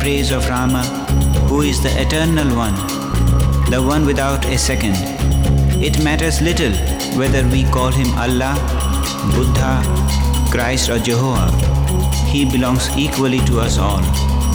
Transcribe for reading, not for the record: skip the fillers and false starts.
praise of Rama, who is the Eternal One, the one without a second. It matters little whether we call him Allah, Buddha, Christ or Jehovah. He belongs equally to us all.